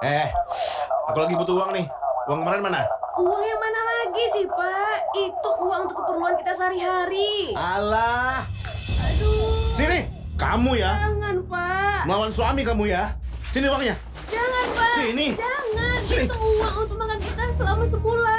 Aku lagi butuh uang nih. Uang kemarin mana? Uang yang mana lagi sih, Pak? Itu uang untuk keperluan kita sehari-hari. Alah. Aduh. Sini, kamu ya. Jangan, Pak. Melawan suami kamu ya. Sini uangnya. Jangan, Pak. Sini. Jangan. Sini. Itu uang untuk makan kita selama sebulan.